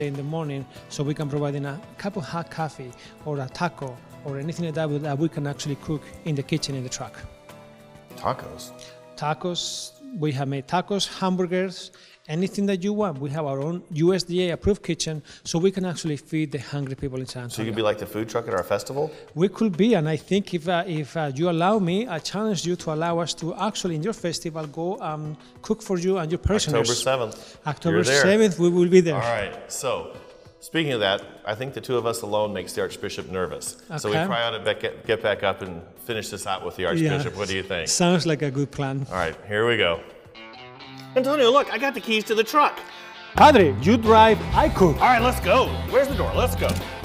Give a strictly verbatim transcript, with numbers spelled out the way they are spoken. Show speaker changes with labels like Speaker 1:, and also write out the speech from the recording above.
Speaker 1: in the morning, so we can provide in a cup of hot coffee or a taco or anything like that that we can actually cook in the kitchen in the truck.
Speaker 2: Tacos?
Speaker 1: Tacos, we have made tacos, hamburgers, anything that you want. We have our own U S D A approved kitchen, so we can actually feed the hungry people in San Antonio.
Speaker 2: So you could be like the food truck at our festival?
Speaker 1: We could be, and I think if uh, if uh, you allow me, I challenge you to allow us to actually in your festival go um, cook for you and your parishioners.
Speaker 2: October seventh.
Speaker 1: October seventh, we will be there.
Speaker 2: All right, so speaking of that, I think the two of us alone makes the Archbishop nervous. Okay. So we probably ought to get, get back up and finish this out with the Archbishop. Yeah. What do you think?
Speaker 1: Sounds like a good plan.
Speaker 2: All right, here we go. Antonio, look, I got the keys to the truck.
Speaker 1: Padre, you drive, I cook.
Speaker 2: All right, let's go. Where's the door? Let's go.